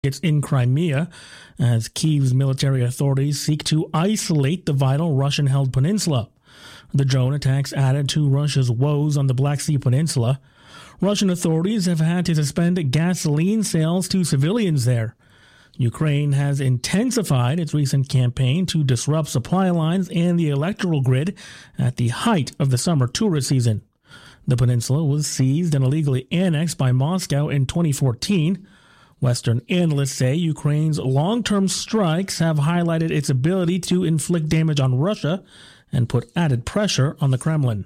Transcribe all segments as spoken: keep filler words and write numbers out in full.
It's in Crimea as Kyiv's military authorities seek to isolate the vital Russian-held peninsula. The drone attacks added to Russia's woes on the Black Sea Peninsula. Russian authorities have had to suspend gasoline sales to civilians there. Ukraine has intensified its recent campaign to disrupt supply lines and the electrical grid at the height of the summer tourist season. The peninsula was seized and illegally annexed by Moscow in twenty fourteen. Western analysts say Ukraine's long-term strikes have highlighted its ability to inflict damage on Russia and put added pressure on the Kremlin.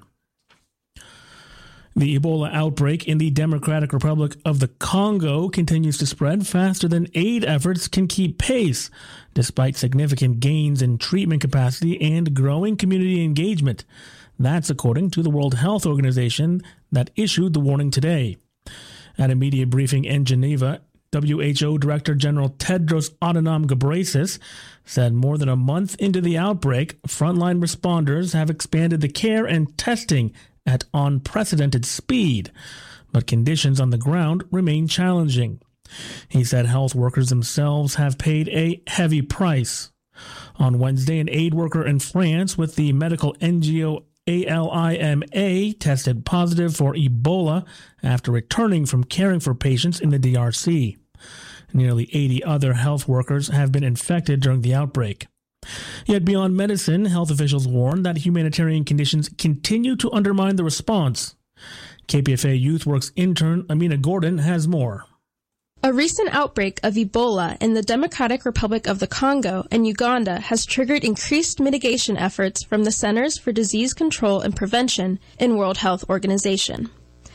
The Ebola outbreak in the Democratic Republic of the Congo continues to spread faster than aid efforts can keep pace, despite significant gains in treatment capacity and growing community engagement. That's according to the World Health Organization that issued the warning today. At a media briefing in Geneva, W H O Director General Tedros Adhanom Ghebreyesus said more than a month into the outbreak, frontline responders have expanded the care and testing at unprecedented speed, but conditions on the ground remain challenging. He said health workers themselves have paid a heavy price. On Wednesday, an aid worker in France with the medical N G O ALIMA tested positive for Ebola after returning from caring for patients in the D R C. Nearly eighty other health workers have been infected during the outbreak. Yet beyond medicine, health officials warn that humanitarian conditions continue to undermine the response. K P F A YouthWorks intern Amina Gordon has more. A recent outbreak of Ebola in the Democratic Republic of the Congo and Uganda has triggered increased mitigation efforts from the Centers for Disease Control and Prevention in World Health Organization.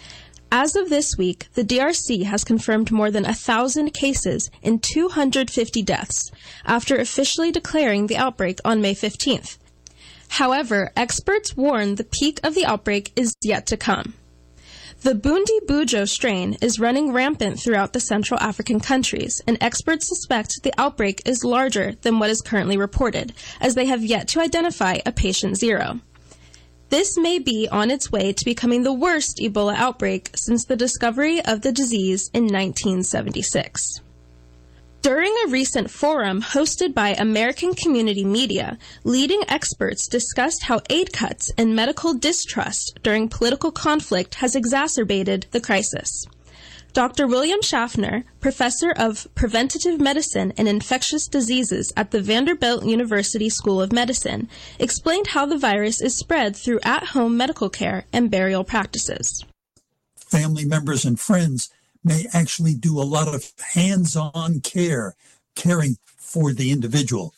As of this week, the D R C has confirmed more than one thousand cases and two hundred fifty deaths after officially declaring the outbreak on May fifteenth. However, experts warn the peak of the outbreak is yet to come. The Bundi Bujo strain is running rampant throughout the Central African countries, and experts suspect the outbreak is larger than what is currently reported, as they have yet to identify a patient zero. This may be on its way to becoming the worst Ebola outbreak since the discovery of the disease in nineteen seventy-six. During a recent forum hosted by American Community Media, leading experts discussed how aid cuts and medical distrust during political conflict has exacerbated the crisis. Doctor William Schaffner, professor of preventative medicine and infectious diseases at the Vanderbilt University School of Medicine, explained how the virus is spread through at-home medical care and burial practices. Family members and friends may actually do a lot of hands-on care, caring for the individual.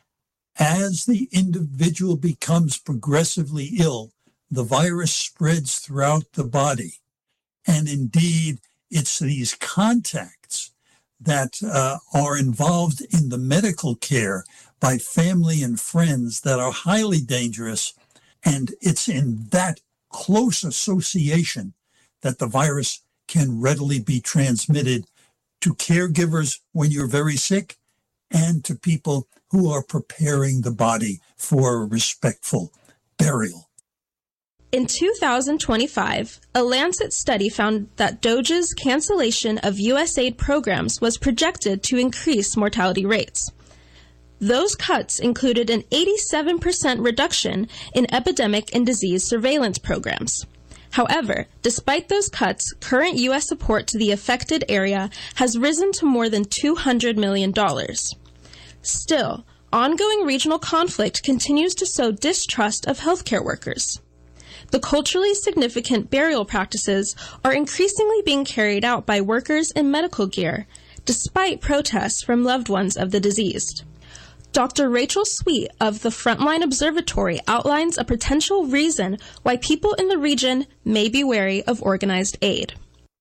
As the individual becomes progressively ill, the virus spreads throughout the body. And indeed, it's these contacts that uh, are involved in the medical care by family and friends that are highly dangerous. And it's in that close association that the virus can readily be transmitted to caregivers when you're very sick and to people who are preparing the body for a respectful burial. In two thousand twenty-five, a Lancet study found that D O G E's cancellation of U S aid programs was projected to increase mortality rates. Those cuts included an eighty-seven percent reduction in epidemic and disease surveillance programs. However, despite those cuts, current U S support to the affected area has risen to more than two hundred million dollars. Still, ongoing regional conflict continues to sow distrust of healthcare workers. The culturally significant burial practices are increasingly being carried out by workers in medical gear, despite protests from loved ones of the deceased. Doctor Rachel Sweet of the Frontline Observatory outlines a potential reason why people in the region may be wary of organized aid.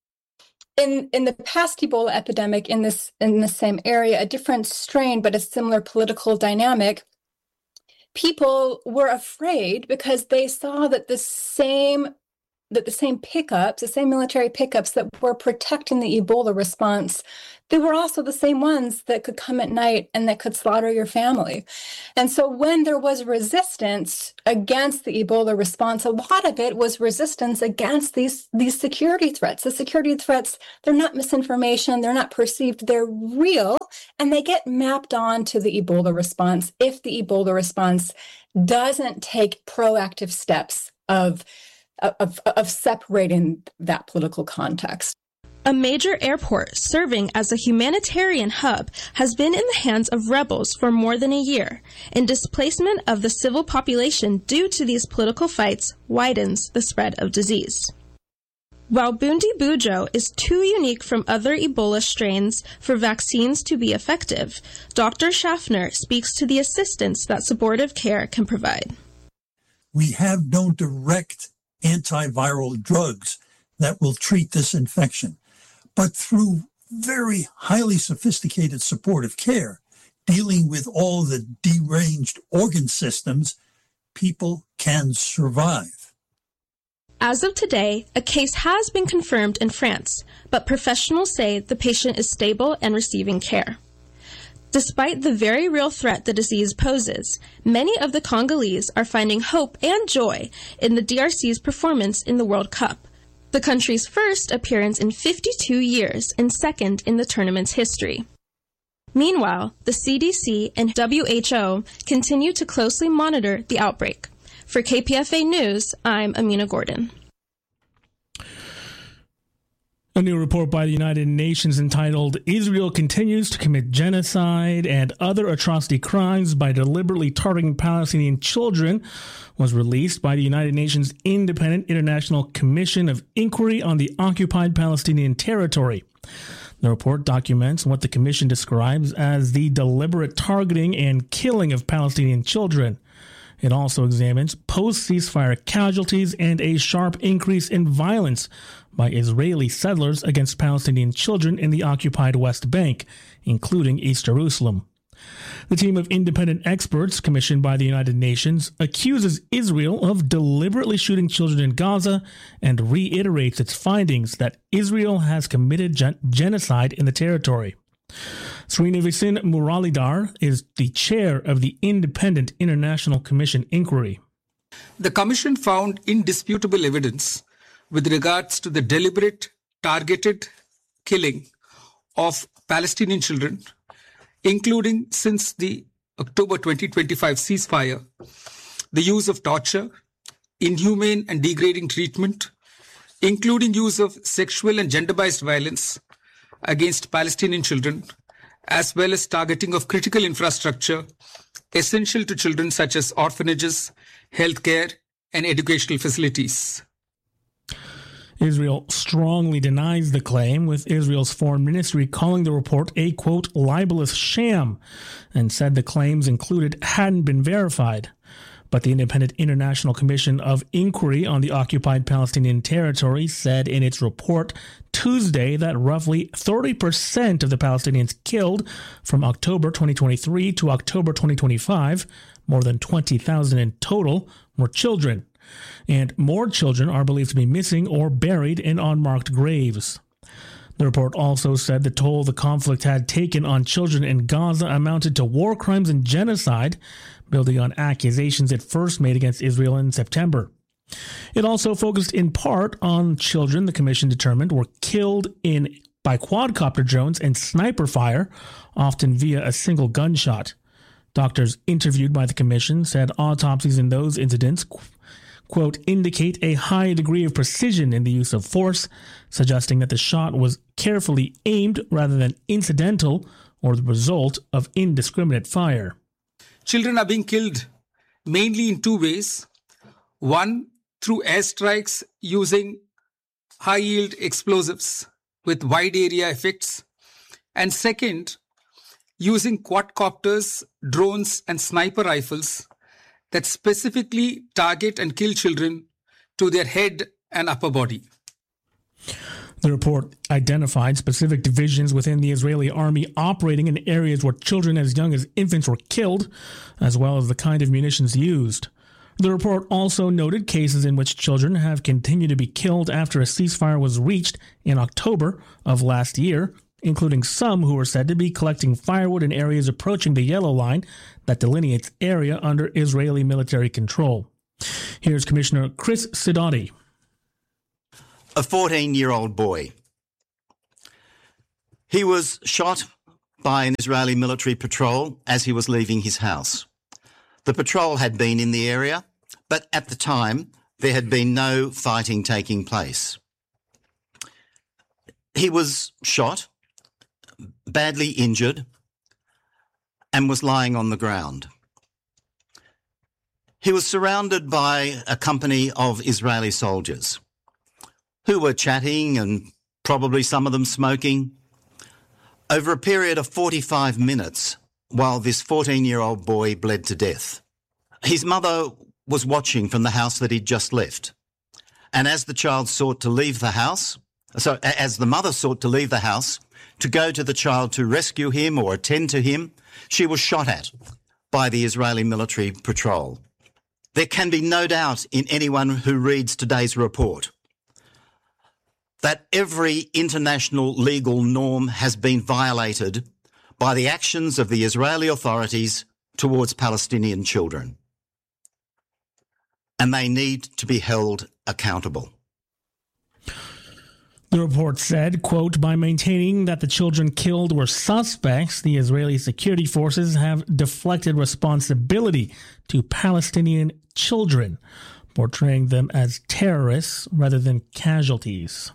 In in the past Ebola epidemic in this in the same area, a different strain but a similar political dynamic, people were afraid because they saw that the same that the same pickups, the same military pickups that were protecting the Ebola response, they were also the same ones that could come at night and that could slaughter your family. And so when there was resistance against the Ebola response, a lot of it was resistance against these, these security threats. The security threats, they're not misinformation, they're not perceived, they're real, and they get mapped on to the Ebola response if the Ebola response doesn't take proactive steps of Of, of separating that political context. A major airport serving as a humanitarian hub has been in the hands of rebels for more than a year, and displacement of the civil population due to these political fights widens the spread of disease. While Bundibugyo is too unique from other Ebola strains for vaccines to be effective, Doctor Schaffner speaks to the assistance that supportive care can provide. We have no direct antiviral drugs that will treat this infection. But through very highly sophisticated supportive care, dealing with all the deranged organ systems, people can survive. As of today, a case has been confirmed in France, but professionals say the patient is stable and receiving care. Despite the very real threat the disease poses, many of the Congolese are finding hope and joy in the D R C's performance in the World Cup, the country's first appearance in fifty-two years and second in the tournament's history. Meanwhile, the C D C and W H O continue to closely monitor the outbreak. For K P F A News, I'm Amina Gordon. A new report by the United Nations entitled "Israel Continues to Commit Genocide and Other Atrocity Crimes by Deliberately Targeting Palestinian Children" was released by the United Nations Independent International Commission of Inquiry on the Occupied Palestinian Territory. The report documents what the commission describes as the deliberate targeting and killing of Palestinian children. It also examines post-ceasefire casualties and a sharp increase in violence by Israeli settlers against Palestinian children in the occupied West Bank, including East Jerusalem. The team of independent experts commissioned by the United Nations accuses Israel of deliberately shooting children in Gaza and reiterates its findings that Israel has committed gen- genocide in the territory. Srinivasan Muralidhar is the chair of the Independent International Commission Inquiry. The Commission found indisputable evidence with regards to the deliberate, targeted killing of Palestinian children, including since the October twenty twenty-five ceasefire, the use of torture, inhumane and degrading treatment, including use of sexual and gender-based violence against Palestinian children, as well as targeting of critical infrastructure essential to children such as orphanages, healthcare, and educational facilities. Israel strongly denies the claim, with Israel's foreign ministry calling the report a, quote, libelous sham, and said the claims included hadn't been verified. But the Independent International Commission of Inquiry on the Occupied Palestinian Territory said in its report Tuesday that roughly thirty percent of the Palestinians killed from October twenty twenty-three to October twenty twenty-five, more than twenty thousand in total, were children. And more children are believed to be missing or buried in unmarked graves. The report also said the toll the conflict had taken on children in Gaza amounted to war crimes and genocide, building on accusations it first made against Israel in September. It also focused in part on children the commission determined were killed in by quadcopter drones and sniper fire, often via a single gunshot. Doctors interviewed by the commission said autopsies in those incidents, quote, indicate a high degree of precision in the use of force, suggesting that the shot was carefully aimed rather than incidental or the result of indiscriminate fire. Children are being killed mainly in two ways. One, through airstrikes using high-yield explosives with wide area effects. And second, using quadcopters, drones, and sniper rifles that specifically target and kill children to their head and upper body. The report identified specific divisions within the Israeli army operating in areas where children as young as infants were killed, as well as the kind of munitions used. The report also noted cases in which children have continued to be killed after a ceasefire was reached in October of last year, including some who were said to be collecting firewood in areas approaching the yellow line that delineates area under Israeli military control. Here's Commissioner Chris Sidoti. A fourteen-year-old boy. He was shot by an Israeli military patrol as he was leaving his house. The patrol had been in the area, but at the time there had been no fighting taking place. He was shot, badly injured, and was lying on the ground. He was surrounded by a company of Israeli soldiers who were chatting and probably some of them smoking over a period of forty-five minutes while this fourteen-year-old boy bled to death. His mother was watching from the house that he'd just left. And as the child sought to leave the house, so as the mother sought to leave the house to go to the child to rescue him or attend to him, she was shot at by the Israeli military patrol. There can be no doubt in anyone who reads today's report that every international legal norm has been violated by the actions of the Israeli authorities towards Palestinian children. And they need to be held accountable. The report said, quote, by maintaining that the children killed were suspects, the Israeli security forces have deflected responsibility to Palestinian children, portraying them as terrorists rather than casualties.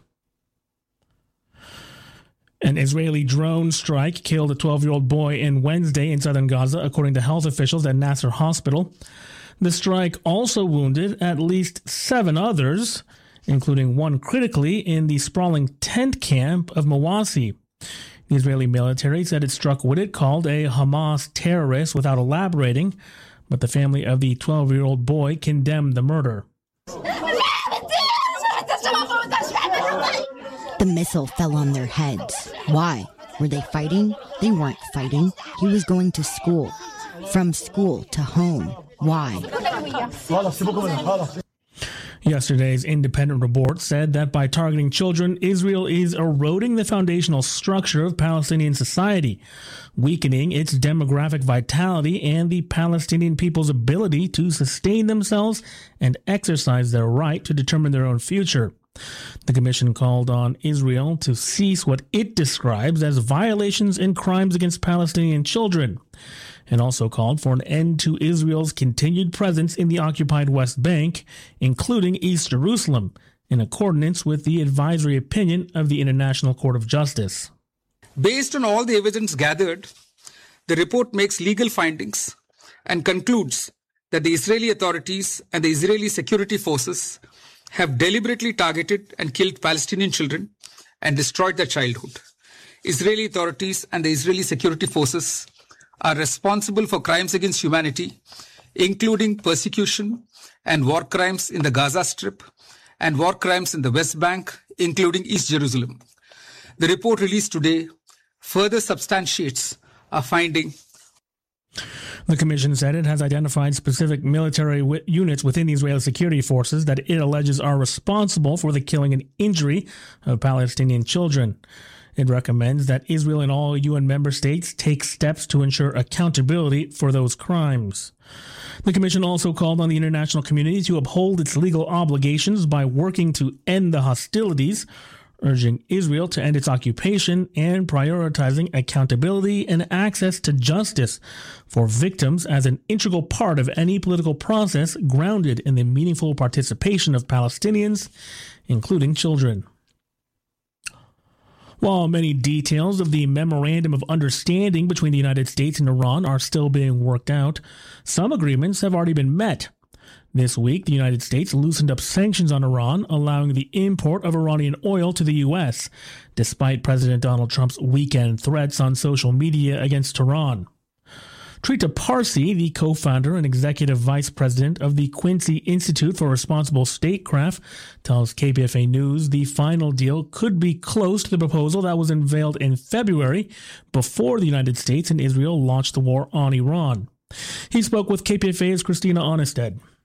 An Israeli drone strike killed a twelve-year-old boy in Wednesday in southern Gaza, according to health officials at Nasser Hospital. The strike also wounded at least seven others, including one critically in the sprawling tent camp of Mawasi. The Israeli military said it struck what it called a Hamas terrorist without elaborating, but the family of the twelve-year-old boy condemned the murder. The missile fell on their heads. Why? Were they fighting? They weren't fighting. He was going to school. From school to home. Why? Yesterday's independent report said that by targeting children, Israel is eroding the foundational structure of Palestinian society, weakening its demographic vitality and the Palestinian people's ability to sustain themselves and exercise their right to determine their own future. The commission called on Israel to cease what it describes as violations and crimes against Palestinian children, and also called for an end to Israel's continued presence in the occupied West Bank, including East Jerusalem, in accordance with the advisory opinion of the International Court of Justice. Based on all the evidence gathered, the report makes legal findings and concludes that the Israeli authorities and the Israeli security forces have deliberately targeted and killed Palestinian children and destroyed their childhood. Israeli authorities and the Israeli security forces are responsible for crimes against humanity, including persecution and war crimes in the Gaza Strip and war crimes in the West Bank, including East Jerusalem. The report released today further substantiates our finding. The commission said it has identified specific military w- units within the Israeli security forces that it alleges are responsible for the killing and injury of Palestinian children. It recommends that Israel and all U N member states take steps to ensure accountability for those crimes. The commission also called on the international community to uphold its legal obligations by working to end the hostilities, urging Israel to end its occupation and prioritizing accountability and access to justice for victims as an integral part of any political process grounded in the meaningful participation of Palestinians, including children. While many details of the Memorandum of Understanding between the United States and Iran are still being worked out, some agreements have already been met. This week, the United States loosened up sanctions on Iran, allowing the import of Iranian oil to the U S, despite President Donald Trump's weekend threats on social media against Tehran. Trita Parsi, the co-founder and executive vice president of the Quincy Institute for Responsible Statecraft, tells K P F A News the final deal could be close to the proposal that was unveiled in February before the United States and Israel launched the war on Iran. He spoke with K P F A's Christina Onnested.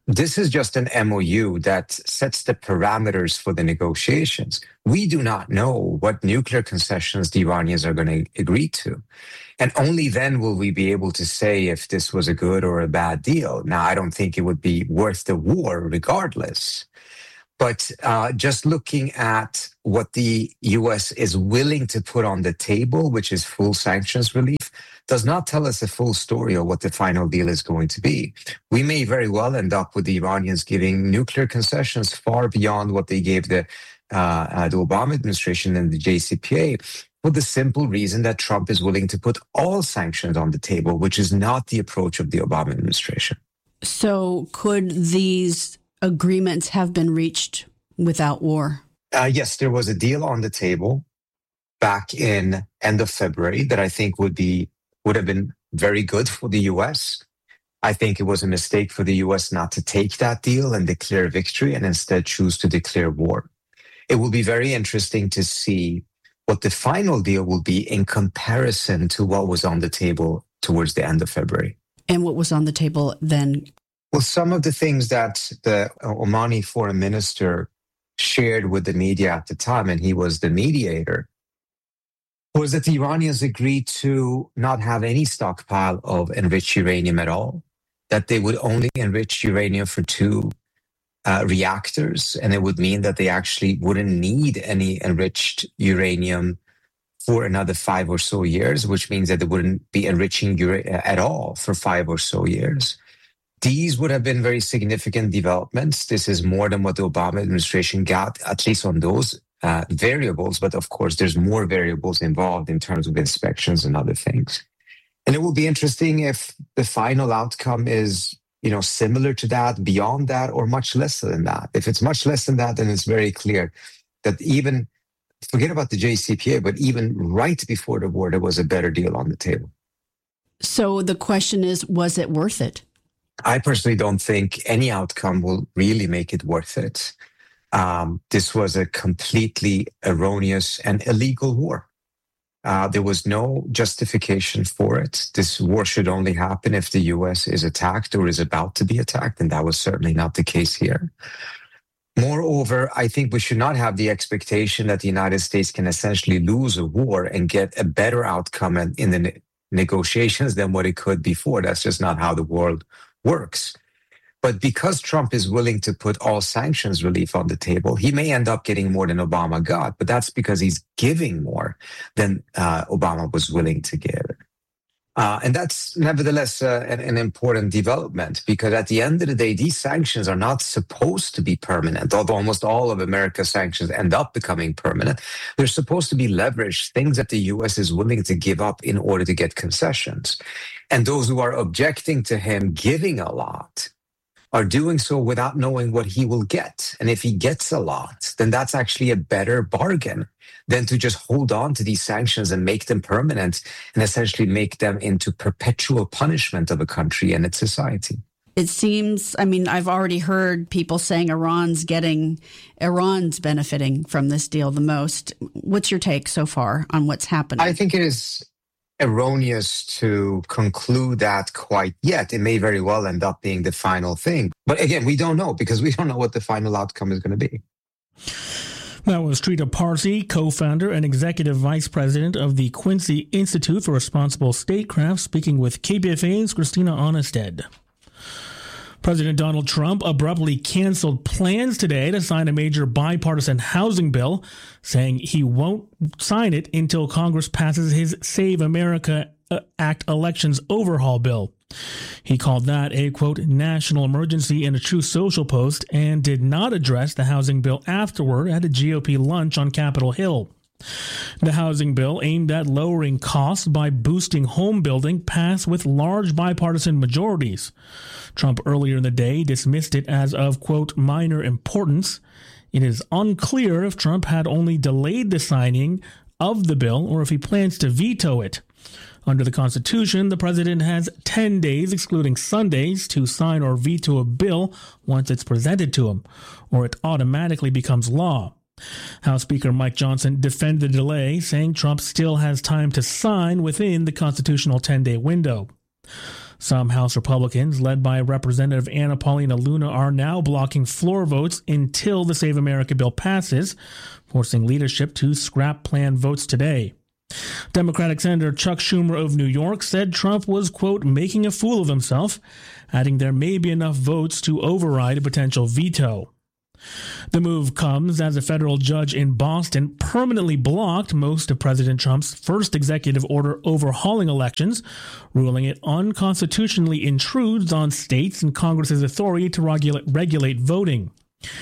this is just an M O U that sets the parameters for the negotiations. We do not know what nuclear concessions the Iranians are going to agree to. And only then will we be able to say if this was a good or a bad deal. Now, I don't think it would be worth the war regardless. But uh, just looking at what the U S is willing to put on the table, which is full sanctions relief, does not tell us a full story of what the final deal is going to be. We may very well end up with the Iranians giving nuclear concessions far beyond what they gave the, uh, uh, the Obama administration and the J C P O A, for the simple reason that Trump is willing to put all sanctions on the table, which is not the approach of the Obama administration. So could these agreements have been reached without war? Uh, yes, there was a deal on the table back in end of February that I think would be would have been very good for the U S. I think it was a mistake for the U S not to take that deal and declare victory and instead choose to declare war. It will be very interesting to see what the final deal will be in comparison to what was on the table towards the end of February. And what was on the table then? Well, some of the things that the Omani foreign minister shared with the media at the time, and he was the mediator, was that the Iranians agreed to not have any stockpile of enriched uranium at all, that they would only enrich uranium for two uh, reactors, and it would mean that they actually wouldn't need any enriched uranium for another five or so years, which means that they wouldn't be enriching ura- at all for five or so years. These would have been very significant developments. This is more than what the Obama administration got, at least on those uh, variables. But of course, there's more variables involved in terms of inspections and other things. And it will be interesting if the final outcome is, you know, similar to that, beyond that, or much less than that. If it's much less than that, then it's very clear that even, forget about the J C P O A, but even right before the war, there was a better deal on the table. So the question is, was it worth it? I personally don't think any outcome will really make it worth it. Um, this was a completely erroneous and illegal war. Uh, there was no justification for it. This war should only happen if the U S is attacked or is about to be attacked, and that was certainly not the case here. Moreover, I think we should not have the expectation that the United States can essentially lose a war and get a better outcome in, in the ne- negotiations than what it could before. That's just not how the world works. But because Trump is willing to put all sanctions relief on the table, he may end up getting more than Obama got, but that's because he's giving more than uh, Obama was willing to give. Uh, and that's nevertheless uh, an, an important development, because at the end of the day, these sanctions are not supposed to be permanent, although almost all of America's sanctions end up becoming permanent. They're supposed to be leveraged, things that the U S is willing to give up in order to get concessions. And those who are objecting to him giving a lot are doing so without knowing what he will get. And if he gets a lot, then that's actually a better bargain than to just hold on to these sanctions and make them permanent and essentially make them into perpetual punishment of a country and its society. It seems, I mean, I've already heard people saying Iran's getting, Iran's benefiting from this deal the most. What's your take so far on what's happening? I think it is erroneous to conclude that quite yet. It may very well end up being the final thing. But again, we don't know, because we don't know what the final outcome is going to be. That was Trita Parsi, co-founder and executive vice president of the Quincy Institute for Responsible Statecraft, speaking with K P F A's Christina Onnested. President Donald Trump abruptly canceled plans today to sign a major bipartisan housing bill, saying he won't sign it until Congress passes his Save America Act elections overhaul bill. He called that a, quote, national emergency in a Truth Social post, and did not address the housing bill afterward at a G O P lunch on Capitol Hill. The housing bill, aimed at lowering costs by boosting home building, passed with large bipartisan majorities. Trump earlier in the day dismissed it as of, quote, minor importance. It is unclear if Trump had only delayed the signing of the bill or if he plans to veto it. Under the Constitution, the president has ten days, excluding Sundays, to sign or veto a bill once it's presented to him, or it automatically becomes law. House Speaker Mike Johnson defended the delay, saying Trump still has time to sign within the constitutional ten-day window. Some House Republicans, led by Representative Anna Paulina Luna, are now blocking floor votes until the Save America bill passes, forcing leadership to scrap planned votes today. Democratic Senator Chuck Schumer of New York said Trump was, quote, making a fool of himself, adding there may be enough votes to override a potential veto. The move comes as a federal judge in Boston permanently blocked most of President Trump's first executive order overhauling elections, ruling it unconstitutionally intrudes on states and Congress's authority to regulate, regulate voting.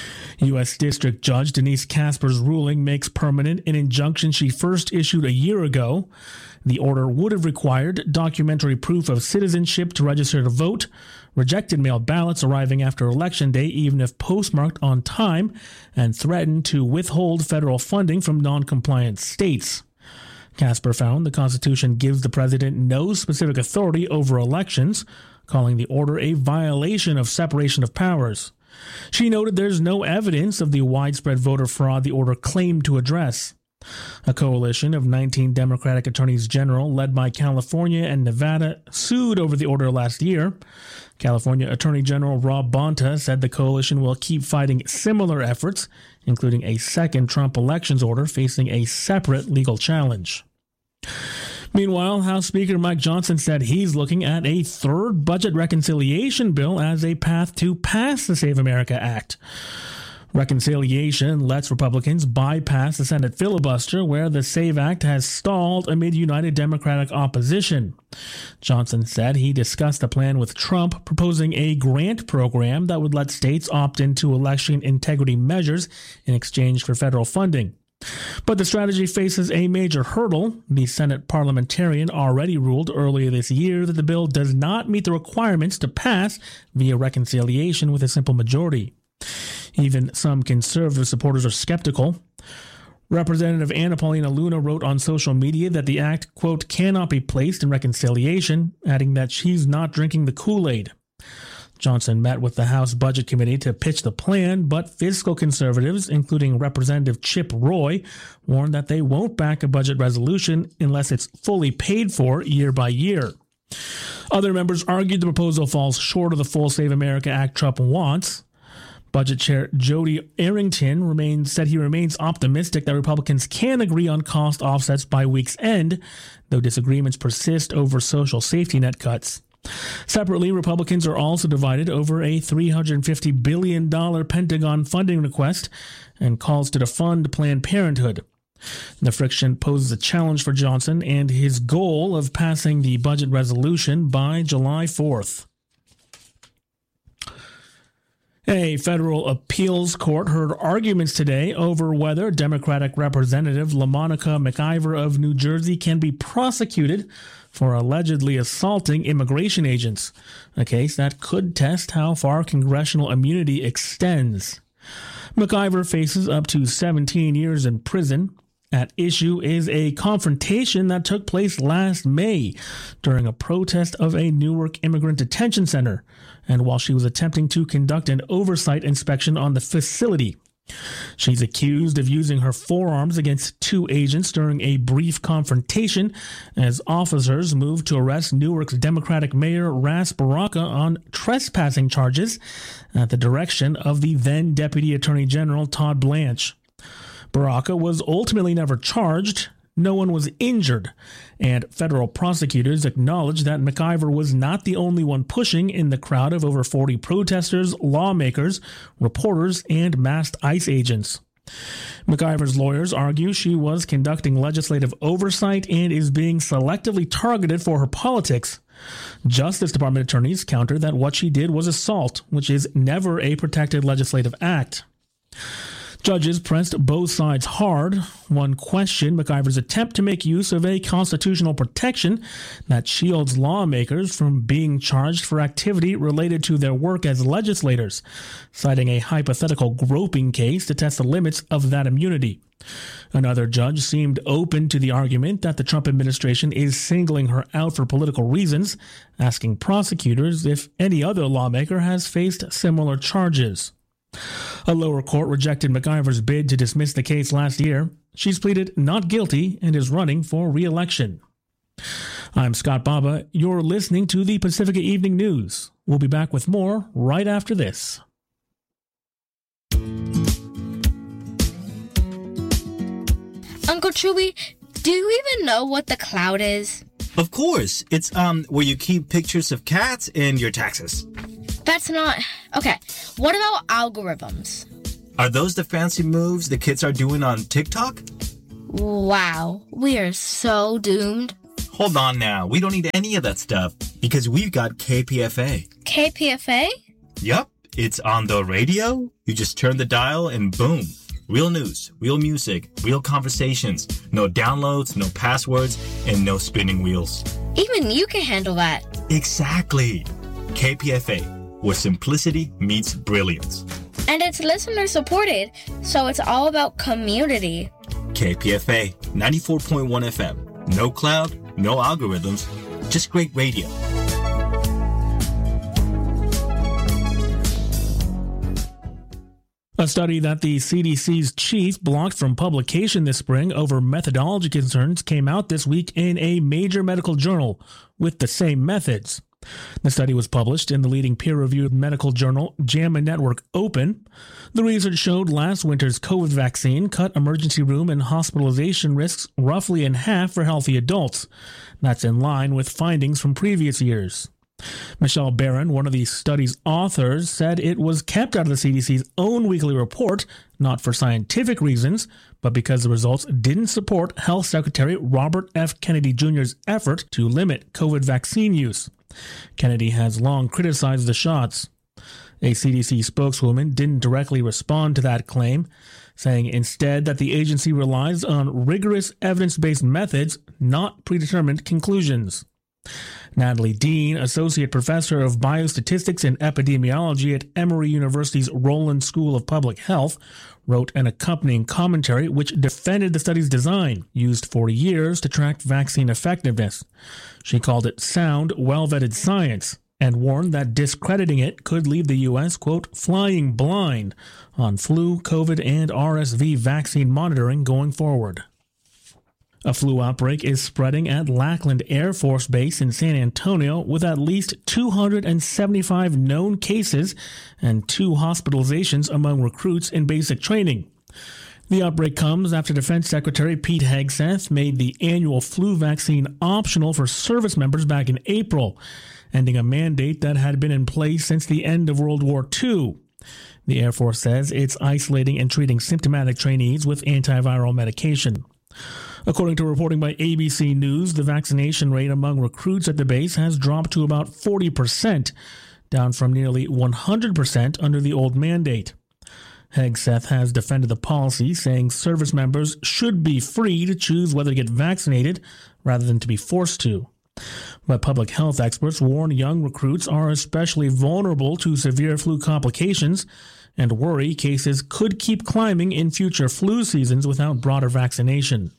U S. District Judge Denise Casper's ruling makes permanent an injunction she first issued a year ago. The order would have required documentary proof of citizenship to register to vote, rejected mail ballots arriving after Election Day even if postmarked on time, and threatened to withhold federal funding from non-compliant states. Casper found the Constitution gives the president no specific authority over elections, calling the order a violation of separation of powers. She noted there's no evidence of the widespread voter fraud the order claimed to address. A coalition of nineteen Democratic attorneys general led by California and Nevada sued over the order last year. California Attorney General Rob Bonta said the coalition will keep fighting similar efforts, including a second Trump elections order facing a separate legal challenge. Meanwhile, House Speaker Mike Johnson said he's looking at a third budget reconciliation bill as a path to pass the Save America Act. Reconciliation lets Republicans bypass the Senate filibuster, where the SAVE Act has stalled amid united Democratic opposition. Johnson said he discussed a plan with Trump, proposing a grant program that would let states opt into election integrity measures in exchange for federal funding. But the strategy faces a major hurdle. The Senate parliamentarian already ruled earlier this year that the bill does not meet the requirements to pass via reconciliation with a simple majority. Even some conservative supporters are skeptical. Representative Anna Paulina Luna wrote on social media that the act, quote, cannot be placed in reconciliation, adding that she's not drinking the Kool-Aid. Johnson met with the House Budget Committee to pitch the plan, but fiscal conservatives, including Representative Chip Roy, warned that they won't back a budget resolution unless it's fully paid for year by year. Other members argued the proposal falls short of the full Save America Act Trump wants. Budget Chair Jody Arrington remains, said he remains optimistic that Republicans can agree on cost offsets by week's end, though disagreements persist over social safety net cuts. Separately, Republicans are also divided over a three hundred fifty billion dollars Pentagon funding request and calls to defund Planned Parenthood. The friction poses a challenge for Johnson and his goal of passing the budget resolution by July fourth. A federal appeals court heard arguments today over whether Democratic Representative LaMonica McIver of New Jersey can be prosecuted for allegedly assaulting immigration agents, a case that could test how far congressional immunity extends. McIver faces up to seventeen years in prison. At issue is a confrontation that took place last May during a protest of a Newark immigrant detention center, and while she was attempting to conduct an oversight inspection on the facility. She's accused of using her forearms against two agents during a brief confrontation as officers moved to arrest Newark's Democratic Mayor Ras Baraka on trespassing charges at the direction of the then Deputy Attorney General Todd Blanche. Baraka was ultimately never charged. No one was injured, and federal prosecutors acknowledged that McIver was not the only one pushing in the crowd of over forty protesters, lawmakers, reporters, and masked ICE agents. McIver's lawyers argue she was conducting legislative oversight and is being selectively targeted for her politics. Justice Department attorneys counter that what she did was assault, which is never a protected legislative act. Judges pressed both sides hard. One questioned McIver's attempt to make use of a constitutional protection that shields lawmakers from being charged for activity related to their work as legislators, citing a hypothetical groping case to test the limits of that immunity. Another judge seemed open to the argument that the Trump administration is singling her out for political reasons, asking prosecutors if any other lawmaker has faced similar charges. A lower court rejected McIver's bid to dismiss the case last year. She's pleaded not guilty and is running for re-election. I'm Scott Baba. You're listening to the Pacifica Evening News. We'll be back with more right after this. Uncle Chewy, do you even know what the cloud is? Of course. It's um where you keep pictures of cats and your taxes. That's not... Okay, what about algorithms? Are those the fancy moves the kids are doing on TikTok? Wow, we are so doomed. Hold on now. We don't need any of that stuff because we've got K P F A. K P F A? Yup. It's on the radio. You just turn the dial and boom. Real news, real music, real conversations. No downloads, no passwords, and no spinning wheels. Even you can handle that. Exactly. K P F A, where simplicity meets brilliance. And it's listener supported, so it's all about community. K P F A, ninety-four point one F M. No cloud, no algorithms, just great radio. A study that the C D C's chief blocked from publication this spring over methodology concerns came out this week in a major medical journal with the same methods. The study was published in the leading peer-reviewed medical journal JAMA Network Open. The research showed last winter's COVID vaccine cut emergency room and hospitalization risks roughly in half for healthy adults. That's in line with findings from previous years. Michelle Barron, one of the study's authors, said it was kept out of the C D C's own weekly report, not for scientific reasons, but because the results didn't support Health Secretary Robert F. Kennedy Junior's effort to limit COVID vaccine use. Kennedy has long criticized the shots. A C D C spokeswoman didn't directly respond to that claim, saying instead that the agency relies on rigorous evidence-based methods, not predetermined conclusions. Natalie Dean, Associate Professor of Biostatistics and Epidemiology at Emory University's Roland School of Public Health, wrote an accompanying commentary which defended the study's design, used for years to track vaccine effectiveness. She called it sound, well-vetted science, and warned that discrediting it could leave the U S, quote, flying blind on flu, COVID, and R S V vaccine monitoring going forward. A flu outbreak is spreading at Lackland Air Force Base in San Antonio with at least two hundred seventy-five known cases and two hospitalizations among recruits in basic training. The outbreak comes after Defense Secretary Pete Hegseth made the annual flu vaccine optional for service members back in April, ending a mandate that had been in place since the end of World War Two. The Air Force says it's isolating and treating symptomatic trainees with antiviral medication. According to reporting by A B C News, the vaccination rate among recruits at the base has dropped to about forty percent, down from nearly one hundred percent under the old mandate. Hegseth has defended the policy, saying service members should be free to choose whether to get vaccinated rather than to be forced to. But public health experts warn young recruits are especially vulnerable to severe flu complications and worry cases could keep climbing in future flu seasons without broader vaccination.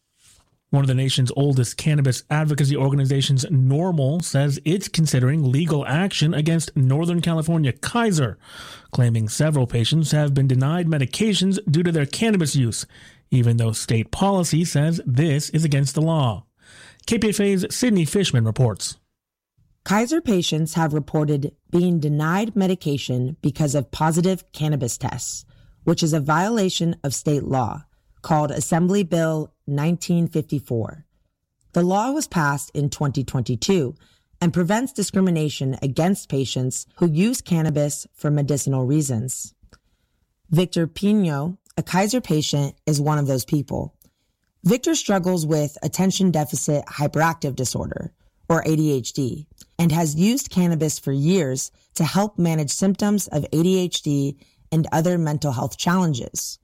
One of the nation's oldest cannabis advocacy organizations, NORML, says it's considering legal action against Northern California Kaiser, claiming several patients have been denied medications due to their cannabis use, even though state policy says this is against the law. K P F A's Sydney Fishman reports. Kaiser patients have reported being denied medication because of positive cannabis tests, which is a violation of state law, called Assembly Bill nineteen fifty-four. The law was passed in twenty twenty-two and prevents discrimination against patients who use cannabis for medicinal reasons. Victor Pino, a Kaiser patient, is one of those people. Victor struggles with attention deficit hyperactive disorder, or A D H D, and has used cannabis for years to help manage symptoms of A D H D and other mental health challenges.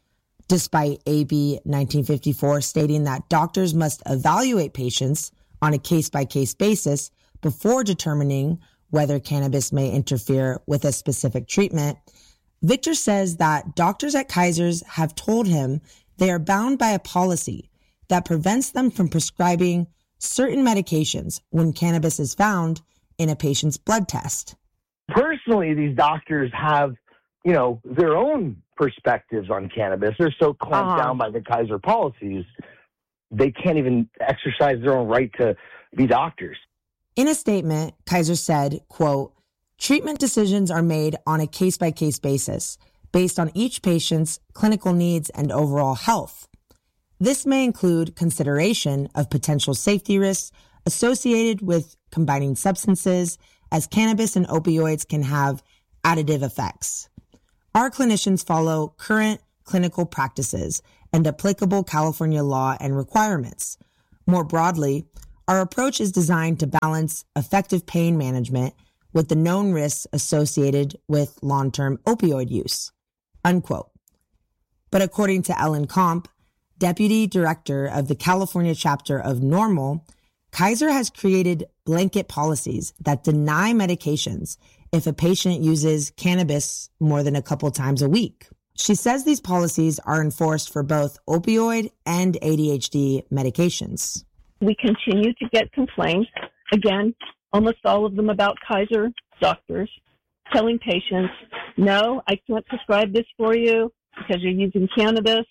Despite A B nineteen fifty-four stating that doctors must evaluate patients on a case-by-case basis before determining whether cannabis may interfere with a specific treatment, Victor says that doctors at Kaiser's have told him they are bound by a policy that prevents them from prescribing certain medications when cannabis is found in a patient's blood test. Personally, these doctors have, you know, their own perspectives on cannabis. They're so clamped uh-huh. down by the Kaiser policies, they can't even exercise their own right to, be doctors. In a statement, Kaiser said, quote, treatment decisions are made on a case-by-case basis based on each patient's clinical needs and overall health. This may include consideration of potential safety risks associated with combining substances, as cannabis and opioids can have additive effects. Our clinicians follow current clinical practices and applicable California law and requirements. More broadly, our approach is designed to balance effective pain management with the known risks associated with long-term opioid use, unquote. But according to Ellen Komp, Deputy Director of the California chapter of NORML, Kaiser has created blanket policies that deny medications if a patient uses cannabis more than a couple times a week. She says these policies are enforced for both opioid and A D H D medications. We continue to get complaints, again, almost all of them about Kaiser doctors, telling patients, no, I can't prescribe this for you because you're using cannabis.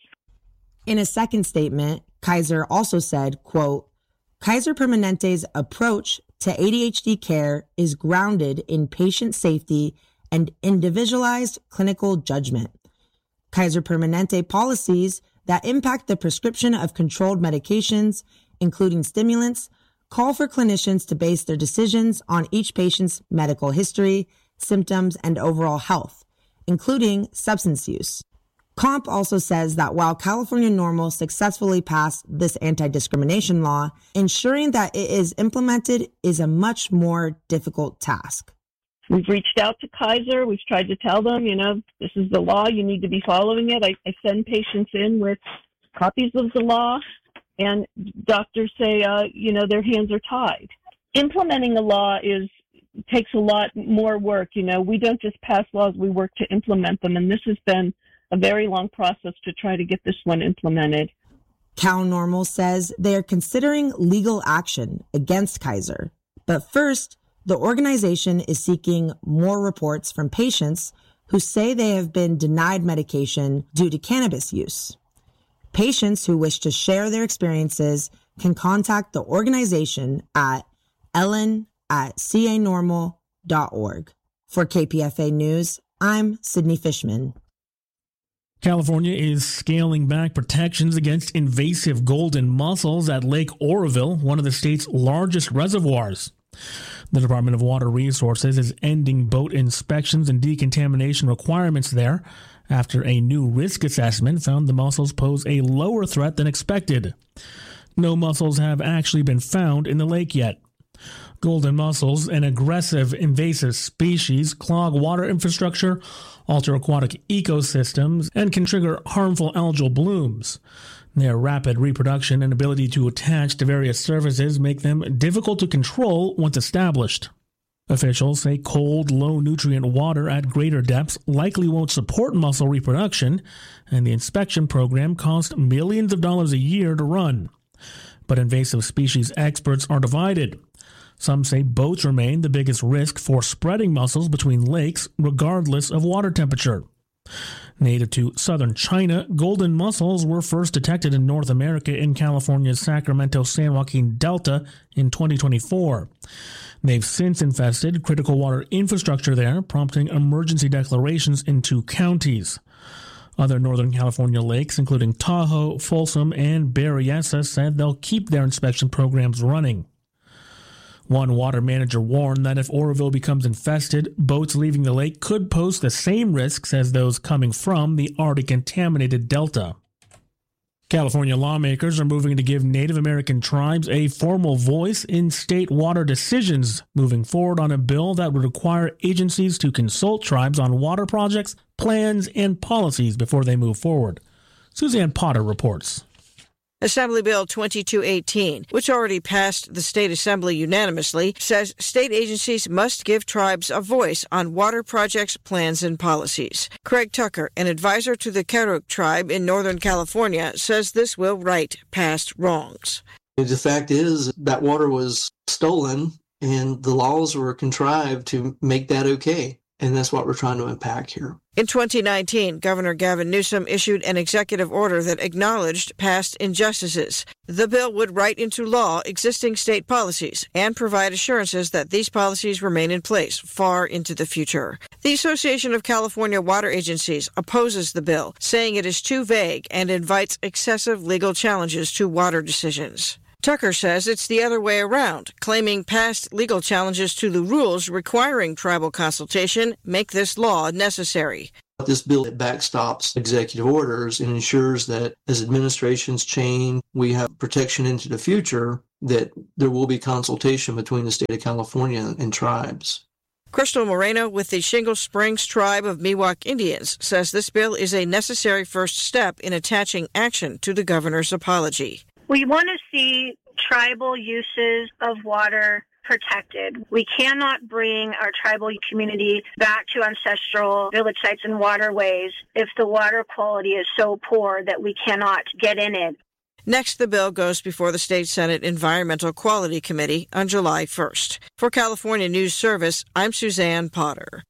In a second statement, Kaiser also said, quote, Kaiser Permanente's approach to A D H D care is grounded in patient safety and individualized clinical judgment. Kaiser Permanente policies that impact the prescription of controlled medications, including stimulants, call for clinicians to base their decisions on each patient's medical history, symptoms, and overall health, including substance use. Komp also says that while California NORML successfully passed this anti-discrimination law, ensuring that it is implemented is a much more difficult task. We've reached out to Kaiser. We've tried to tell them, you know, this is the law. You need to be following it. I, I send patients in with copies of the law, and doctors say, uh, you know, their hands are tied. Implementing a law is takes a lot more work. You know, we don't just pass laws, we work to implement them, and this has been a very long process to try to get this one implemented. Cal NORML says they are considering legal action against Kaiser. But first, the organization is seeking more reports from patients who say they have been denied medication due to cannabis use. Patients who wish to share their experiences can contact the organization at ellen at c a normal dot org. For K P F A News, I'm Sydney Fishman. California is scaling back protections against invasive golden mussels at Lake Oroville, one of the state's largest reservoirs. The Department of Water Resources is ending boat inspections and decontamination requirements there after a new risk assessment found the mussels pose a lower threat than expected. No mussels have actually been found in the lake yet. Golden mussels, an aggressive invasive species, clog water infrastructure, alter aquatic ecosystems, and can trigger harmful algal blooms. Their rapid reproduction and ability to attach to various surfaces make them difficult to control once established. Officials say cold, low-nutrient water at greater depths likely won't support mussel reproduction, and the inspection program costs millions of dollars a year to run. But invasive species experts are divided. Some say boats remain the biggest risk for spreading mussels between lakes, regardless of water temperature. Native to southern China, golden mussels were first detected in North America in California's Sacramento-San Joaquin Delta in twenty twenty-four. They've since infested critical water infrastructure there, prompting emergency declarations in two counties. Other Northern California lakes, including Tahoe, Folsom, and Berryessa, said they'll keep their inspection programs running. One water manager warned that if Oroville becomes infested, boats leaving the lake could pose the same risks as those coming from the already contaminated delta. California lawmakers are moving to give Native American tribes a formal voice in state water decisions, moving forward on a bill that would require agencies to consult tribes on water projects, plans, and policies before they move forward. Suzanne Potter reports. Assembly Bill twenty-two eighteen, which already passed the state assembly unanimously, says state agencies must give tribes a voice on water projects, plans, and policies. Craig Tucker, an advisor to the Karuk tribe in Northern California, says this will right past wrongs. The fact is that water was stolen, and the laws were contrived to make that okay. And that's what we're trying to impact here. In twenty nineteen, Governor Gavin Newsom issued an executive order that acknowledged past injustices. The bill would write into law existing state policies and provide assurances that these policies remain in place far into the future. The Association of California Water Agencies opposes the bill, saying it is too vague and invites excessive legal challenges to water decisions. Tucker says it's the other way around, claiming past legal challenges to the rules requiring tribal consultation make this law necessary. This bill backstops executive orders and ensures that as administrations change, we have protection into the future, that there will be consultation between the state of California and tribes. Crystal Moreno with the Shingle Springs Tribe of Miwok Indians says this bill is a necessary first step in attaching action to the governor's apology. We want to see tribal uses of water protected. We cannot bring our tribal community back to ancestral village sites and waterways if the water quality is so poor that we cannot get in it. Next, the bill goes before the State Senate Environmental Quality Committee on July first. For California News Service, I'm Suzanne Potter.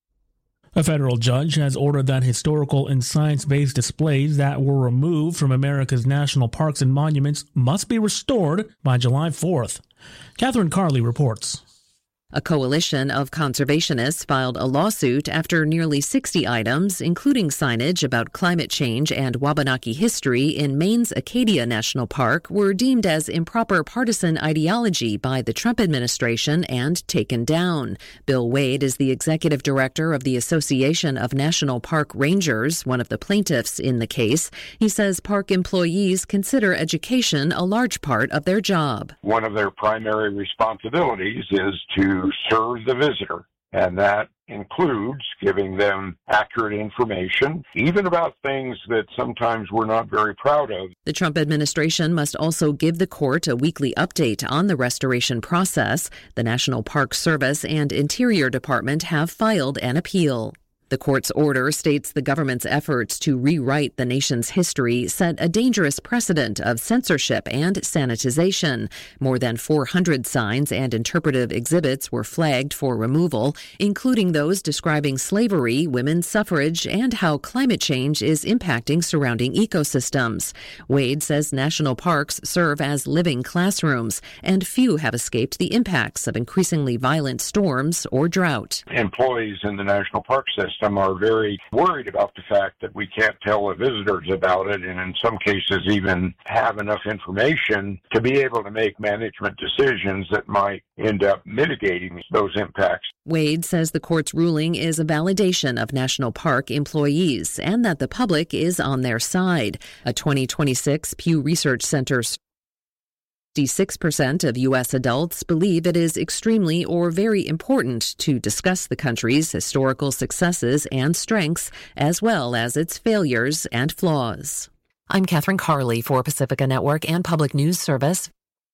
A federal judge has ordered that historical and science-based displays that were removed from America's national parks and monuments must be restored by July fourth. Catherine Carley reports. A coalition of conservationists filed a lawsuit after nearly sixty items, including signage about climate change and Wabanaki history in Maine's Acadia National Park, were deemed as improper partisan ideology by the Trump administration and taken down. Bill Wade is the executive director of the Association of National Park Rangers, one of the plaintiffs in the case. He says park employees consider education a large part of their job. One of their primary responsibilities is to serve the visitor, and that includes giving them accurate information, even about things that sometimes we're not very proud of. The Trump administration must also give the court a weekly update on the restoration process. The National Park Service and Interior Department have filed an appeal. The court's order states the government's efforts to rewrite the nation's history set a dangerous precedent of censorship and sanitization. More than four hundred signs and interpretive exhibits were flagged for removal, including those describing slavery, women's suffrage, and how climate change is impacting surrounding ecosystems. Wade says national parks serve as living classrooms, and few have escaped the impacts of increasingly violent storms or drought. Employees in the national park system are very worried about the fact that we can't tell the visitors about it, and in some cases even have enough information to be able to make management decisions that might end up mitigating those impacts. Wade says the court's ruling is a validation of national park employees and that the public is on their side. A twenty twenty-six Pew Research Center fifty-six percent of U S adults believe it is extremely or very important to discuss the country's historical successes and strengths, as well as its failures and flaws. I'm Catherine Carley for Pacifica Network and Public News Service.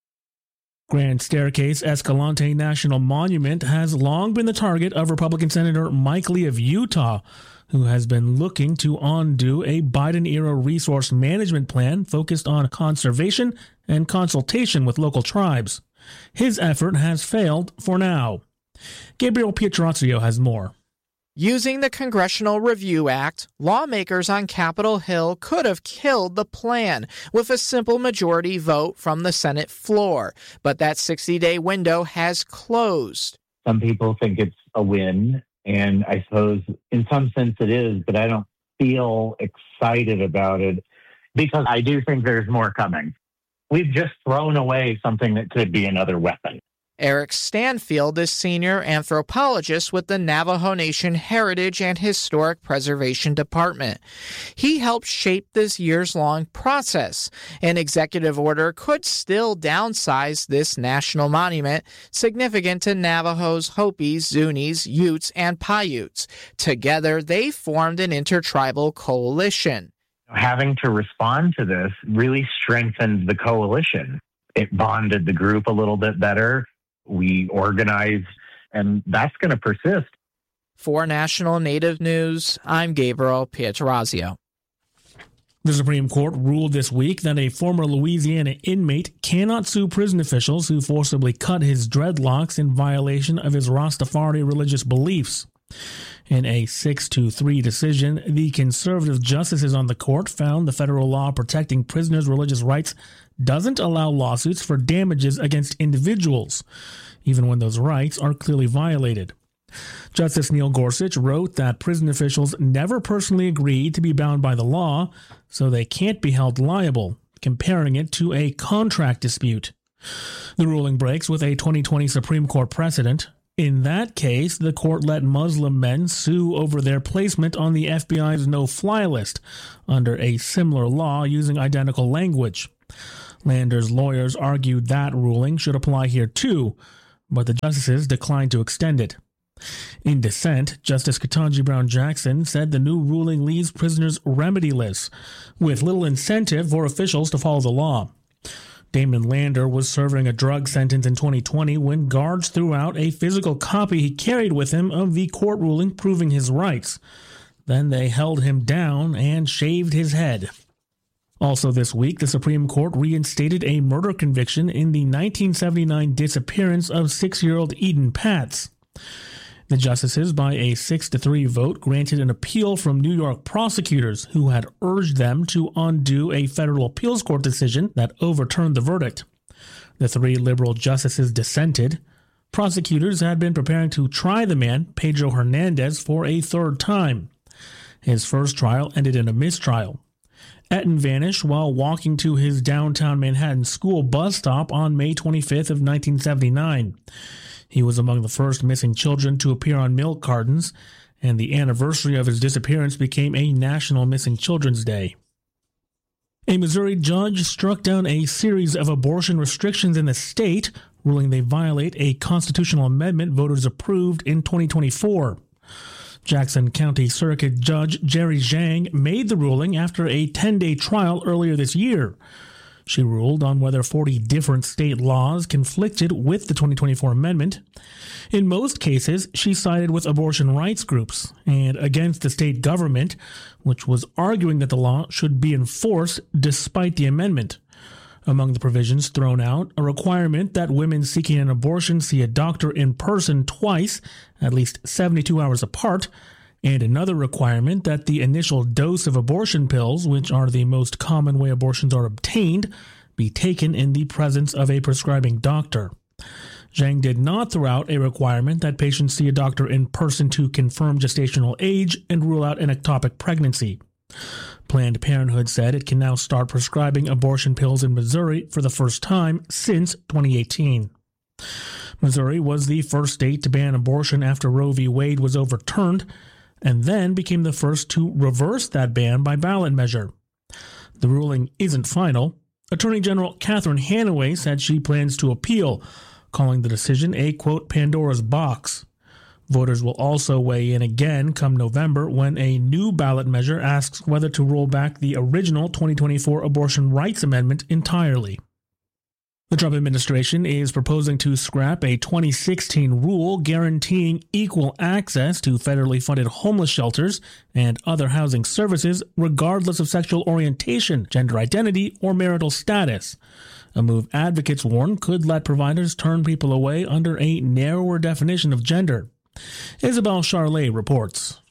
Grand Staircase Escalante National Monument has long been the target of Republican Senator Mike Lee of Utah, who has been looking to undo a Biden-era resource management plan focused on conservation and consultation with local tribes. His effort has failed for now. Gabriel Pietrazio has more. Using the Congressional Review Act, lawmakers on Capitol Hill could have killed the plan with a simple majority vote from the Senate floor, but that sixty-day window has closed. Some people think it's a win, and I suppose in some sense it is, but I don't feel excited about it because I do think there's more coming. We've just thrown away something that could be another weapon. Eric Stanfield is senior anthropologist with the Navajo Nation Heritage and Historic Preservation Department. He helped shape this years-long process. An executive order could still downsize this national monument, significant to Navajos, Hopis, Zunis, Utes, and Paiutes. Together, they formed an intertribal coalition. Having to respond to this really strengthened the coalition. It bonded the group a little bit better. We organized, and that's going to persist. For National Native News, I'm Gabriel Pietrazio. The Supreme Court ruled this week that a former Louisiana inmate cannot sue prison officials who forcibly cut his dreadlocks in violation of his Rastafari religious beliefs. In a six to three decision, the conservative justices on the court found the federal law protecting prisoners' religious rights doesn't allow lawsuits for damages against individuals, even when those rights are clearly violated. Justice Neil Gorsuch wrote that prison officials never personally agreed to be bound by the law, so they can't be held liable, comparing it to a contract dispute. The ruling breaks with a twenty twenty Supreme Court precedent. In that case, the court let Muslim men sue over their placement on the F B I's no-fly list under a similar law using identical language. Lander's lawyers argued that ruling should apply here too, but the justices declined to extend it. In dissent, Justice Ketanji Brown Jackson said the new ruling leaves prisoners remedyless, with little incentive for officials to follow the law. Damon Lander was serving a drug sentence in twenty twenty when guards threw out a physical copy he carried with him of the court ruling proving his rights. Then they held him down and shaved his head. Also this week, the Supreme Court reinstated a murder conviction in the nineteen seventy-nine disappearance of six-year-old Eden Patz. The justices, by a six to three vote, granted an appeal from New York prosecutors who had urged them to undo a federal appeals court decision that overturned the verdict. The three liberal justices dissented. Prosecutors had been preparing to try the man, Pedro Hernandez, for a third time. His first trial ended in a mistrial. Etten vanished while walking to his downtown Manhattan school bus stop on May twenty-fifth of nineteen seventy-nine. He was among the first missing children to appear on milk cartons, and the anniversary of his disappearance became a National Missing Children's Day. A Missouri judge struck down a series of abortion restrictions in the state, ruling they violate a constitutional amendment voters approved in twenty twenty-four. Jackson County Circuit Judge Jerry Zhang made the ruling after a ten-day trial earlier this year. She ruled on whether forty different state laws conflicted with the twenty twenty-four amendment. In most cases, she sided with abortion rights groups and against the state government, which was arguing that the law should be enforced despite the amendment. Among the provisions thrown out, a requirement that women seeking an abortion see a doctor in person twice, at least seventy-two hours apart, and another requirement that the initial dose of abortion pills, which are the most common way abortions are obtained, be taken in the presence of a prescribing doctor. Zhang did not throw out a requirement that patients see a doctor in person to confirm gestational age and rule out an ectopic pregnancy. Planned Parenthood said it can now start prescribing abortion pills in Missouri for the first time since twenty eighteen. Missouri was the first state to ban abortion after Roe v. Wade was overturned, and then became the first to reverse that ban by ballot measure. The ruling isn't final. Attorney General Catherine Hanaway said she plans to appeal, calling the decision a, quote, Pandora's box. Voters will also weigh in again come November when a new ballot measure asks whether to roll back the original twenty twenty-four abortion rights amendment entirely. The Trump administration is proposing to scrap a twenty sixteen rule guaranteeing equal access to federally funded homeless shelters and other housing services regardless of sexual orientation, gender identity, or marital status. A move advocates warn could let providers turn people away under a narrower definition of gender. Isabel Charlet reports.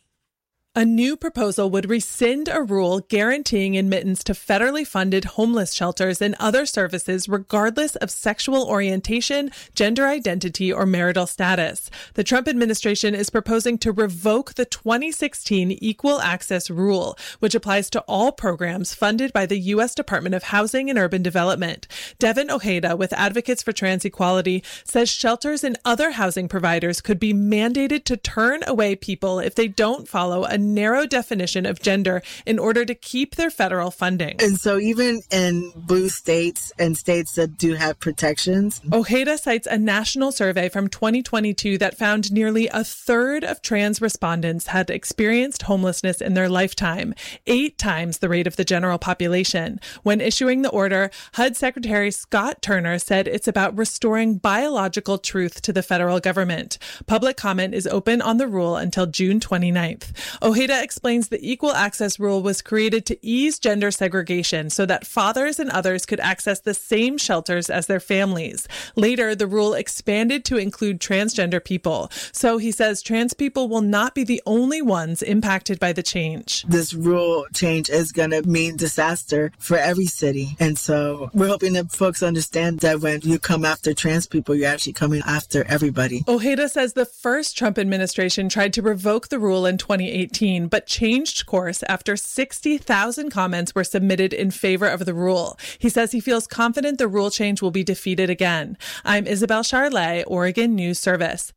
A new proposal would rescind a rule guaranteeing admittance to federally funded homeless shelters and other services regardless of sexual orientation, gender identity, or marital status. The Trump administration is proposing to revoke the twenty sixteen Equal Access Rule, which applies to all programs funded by the U S Department of Housing and Urban Development. Devin Ojeda with Advocates for Trans Equality says shelters and other housing providers could be mandated to turn away people if they don't follow a narrow definition of gender in order to keep their federal funding. And so even in blue states and states that do have protections. Ojeda cites a national survey from twenty twenty-two that found nearly a third of trans respondents had experienced homelessness in their lifetime, eight times the rate of the general population. When issuing the order, H U D Secretary Scott Turner said it's about restoring biological truth to the federal government. Public comment is open on the rule until June twenty-ninth. Ojeda explains the Equal Access Rule was created to ease gender segregation so that fathers and others could access the same shelters as their families. Later, the rule expanded to include transgender people. So he says trans people will not be the only ones impacted by the change. This rule change is going to mean disaster for every city. And so we're hoping that folks understand that when you come after trans people, you're actually coming after everybody. Ojeda says the first Trump administration tried to revoke the rule in twenty eighteen, but changed course after sixty thousand comments were submitted in favor of the rule. He says he feels confident the rule change will be defeated again. I'm Isabel Charlet, Oregon News Service.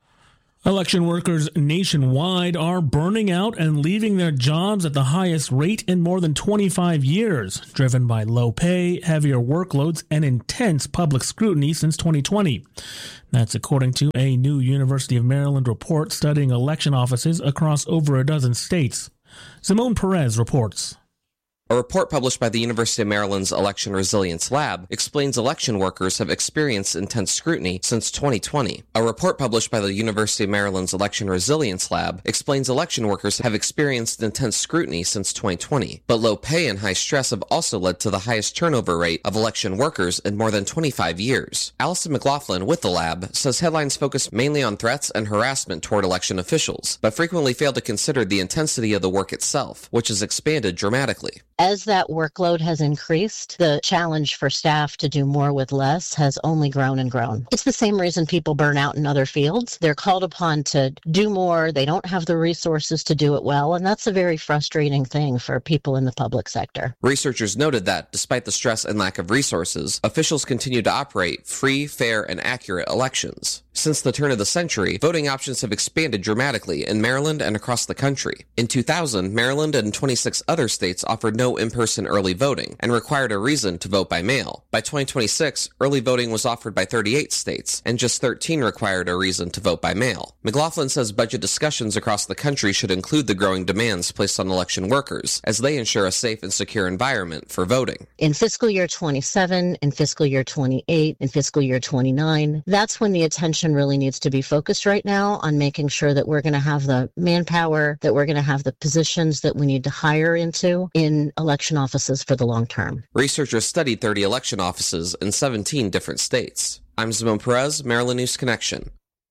Election workers nationwide are burning out and leaving their jobs at the highest rate in more than twenty-five years, driven by low pay, heavier workloads, and intense public scrutiny since twenty twenty. That's according to a new University of Maryland report studying election offices across over a dozen states. Simone Perez reports. A report published by the University of Maryland's Election Resilience Lab explains election workers have experienced intense scrutiny since twenty twenty. A report published by the University of Maryland's Election Resilience Lab explains election workers have experienced intense scrutiny since twenty twenty. But low pay and high stress have also led to the highest turnover rate of election workers in more than twenty-five years. Allison McLaughlin with the lab says headlines focus mainly on threats and harassment toward election officials, but frequently fail to consider the intensity of the work itself, which has expanded dramatically. As that workload has increased, the challenge for staff to do more with less has only grown and grown. It's the same reason people burn out in other fields. They're called upon to do more. They don't have the resources to do it well, and that's a very frustrating thing for people in the public sector. Researchers noted that, despite the stress and lack of resources, officials continue to operate free, fair, and accurate elections. Since the turn of the century, voting options have expanded dramatically in Maryland and across the country. In two thousand, Maryland and twenty-six other states offered no in-person early voting and required a reason to vote by mail. By twenty twenty-six, early voting was offered by thirty-eight states, and just thirteen required a reason to vote by mail. McLaughlin says budget discussions across the country should include the growing demands placed on election workers as they ensure a safe and secure environment for voting. In fiscal year twenty-seven, in fiscal year twenty-eight, in fiscal year twenty-nine, that's when the attention really needs to be focused right now on making sure that we're going to have the manpower, that we're going to have the positions that we need to hire into in election offices for the long term. Researchers studied thirty election offices in seventeen different states. I'm Simone Perez, Maryland News Connection.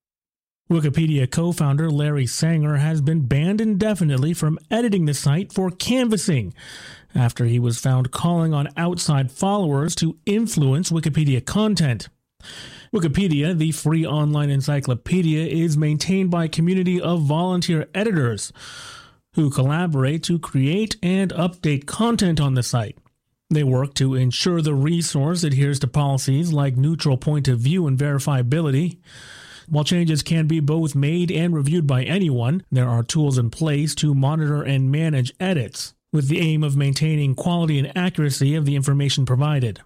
Wikipedia co-founder Larry Sanger has been banned indefinitely from editing the site for canvassing after he was found calling on outside followers to influence Wikipedia content. Wikipedia, the free online encyclopedia, is maintained by a community of volunteer editors who collaborate to create and update content on the site. They work to ensure the resource adheres to policies like neutral point of view and verifiability. While changes can be both made and reviewed by anyone, there are tools in place to monitor and manage edits, with the aim of maintaining quality and accuracy of the information provided.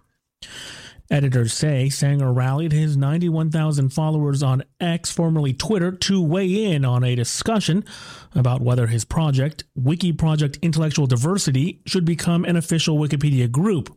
Editors say Sanger rallied his ninety-one thousand followers on X, formerly Twitter, to weigh in on a discussion about whether his project, Wiki Project Intellectual Diversity, should become an official Wikipedia group.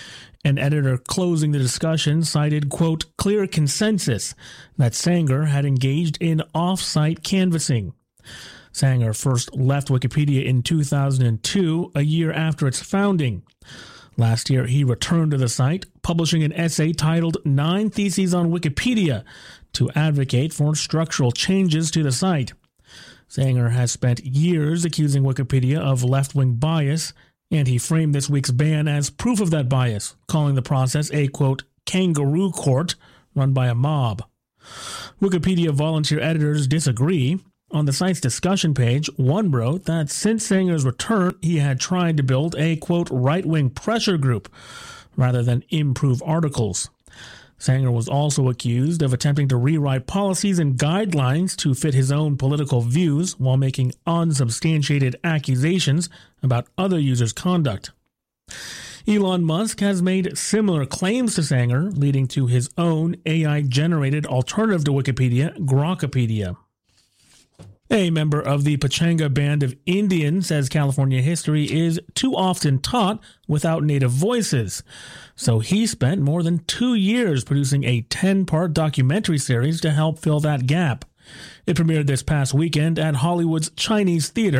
An editor closing the discussion cited, quote, clear consensus that Sanger had engaged in off-site canvassing. Sanger first left Wikipedia in two thousand two, a year after its founding. Last year, he returned to the site, publishing an essay titled Nine Theses on Wikipedia to advocate for structural changes to the site. Sanger has spent years accusing Wikipedia of left-wing bias, and he framed this week's ban as proof of that bias, calling the process a, quote, kangaroo court run by a mob. Wikipedia volunteer editors disagree. On the site's discussion page, one wrote that since Sanger's return, he had tried to build a, quote, right-wing pressure group rather than improve articles. Sanger was also accused of attempting to rewrite policies and guidelines to fit his own political views while making unsubstantiated accusations about other users' conduct. Elon Musk has made similar claims to Sanger, leading to his own A I-generated alternative to Wikipedia, Grokopedia. A member of the Pechanga Band of Indians says California history is too often taught without native voices, so he spent more than two years producing a ten-part documentary series to help fill that gap. It premiered this past weekend at Hollywood's Chinese Theater.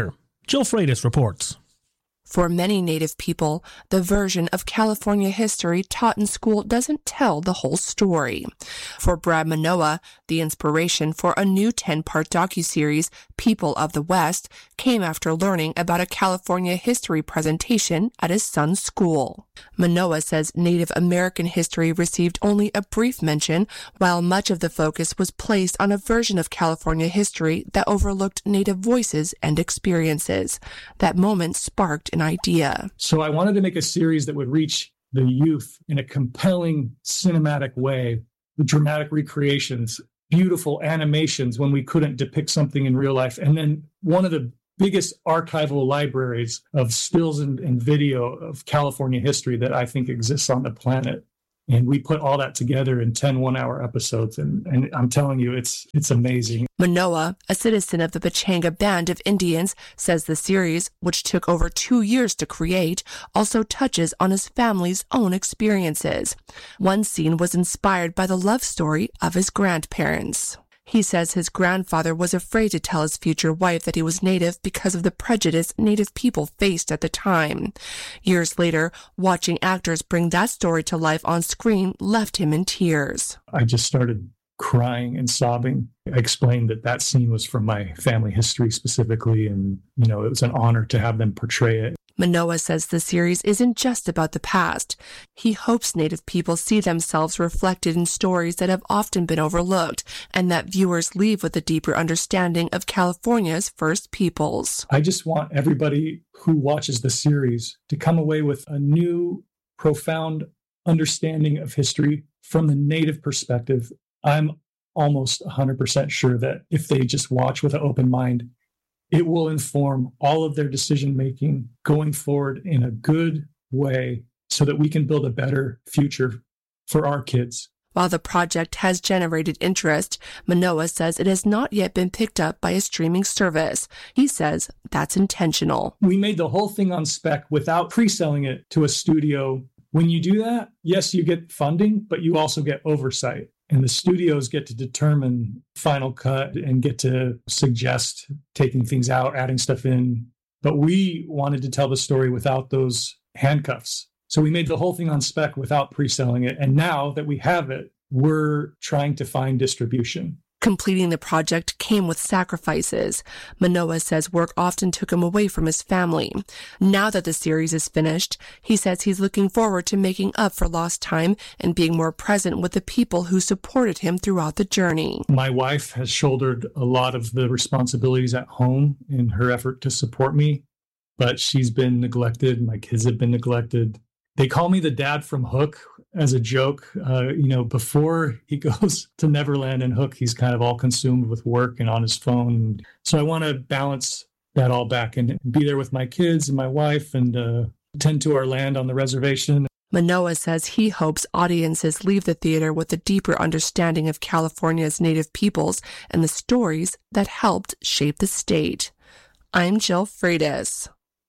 Jill Freitas reports. For many Native people, the version of California history taught in school doesn't tell the whole story. For Brad Manoa, the inspiration for a new ten-part docuseries, People of the West, came after learning about a California history presentation at his son's school. Manoa says Native American history received only a brief mention, while much of the focus was placed on a version of California history that overlooked Native voices and experiences. That moment sparked an idea. So I wanted to make a series that would reach the youth in a compelling cinematic way, with dramatic recreations, beautiful animations when we couldn't depict something in real life. And then one of the biggest archival libraries of stills and, and video of California history that I think exists on the planet. And we put all that together in ten one-hour episodes. And, and I'm telling you, it's it's amazing. Manoa, a citizen of the Pechanga Band of Indians, says the series, which took over two years to create, also touches on his family's own experiences. One scene was inspired by the love story of his grandparents. He says his grandfather was afraid to tell his future wife that he was Native because of the prejudice Native people faced at the time. Years later, watching actors bring that story to life on screen left him in tears. I just started crying and sobbing. I explained that that scene was from my family history specifically, and, you know, it was an honor to have them portray it. Manoa says the series isn't just about the past. He hopes Native people see themselves reflected in stories that have often been overlooked, and that viewers leave with a deeper understanding of California's First Peoples. I just want everybody who watches the series to come away with a new, profound understanding of history from the Native perspective. I'm almost one hundred percent sure that if they just watch with an open mind, it will inform all of their decision-making going forward in a good way so that we can build a better future for our kids. While the project has generated interest, Manoa says it has not yet been picked up by a streaming service. He says that's intentional. We made the whole thing on spec without pre-selling it to a studio. When you do that, yes, you get funding, but you also get oversight. And the studios get to determine final cut and get to suggest taking things out, adding stuff in. But we wanted to tell the story without those handcuffs. So we made the whole thing on spec without pre-selling it. And now that we have it, we're trying to find distribution. Completing the project came with sacrifices. Manoa says work often took him away from his family. Now that the series is finished, he says he's looking forward to making up for lost time and being more present with the people who supported him throughout the journey. My wife has shouldered a lot of the responsibilities at home in her effort to support me, but she's been neglected. My kids have been neglected. They call me the dad from Hook as a joke. Uh, you know, before he goes to Neverland and Hook, he's kind of all consumed with work and on his phone. So I want to balance that all back and be there with my kids and my wife and uh, tend to our land on the reservation. Manoa says he hopes audiences leave the theater with a deeper understanding of California's Native peoples and the stories that helped shape the state. I'm Jill Freitas.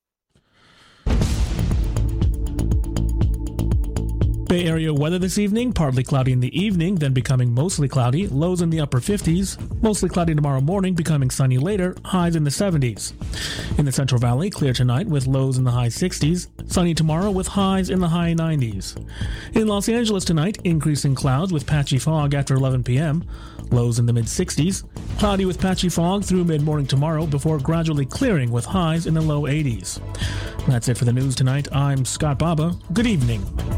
Bay Area weather this evening, partly cloudy in the evening, then becoming mostly cloudy, lows in the upper fifties, mostly cloudy tomorrow morning, becoming sunny later, highs in the seventies. In the Central Valley, clear tonight with lows in the high sixties, sunny tomorrow with highs in the high nineties. In Los Angeles tonight, increasing clouds with patchy fog after eleven p.m., lows in the mid-sixties, cloudy with patchy fog through mid-morning tomorrow before gradually clearing with highs in the low eighties. That's it for the news tonight. I'm Scott Baba. Good evening.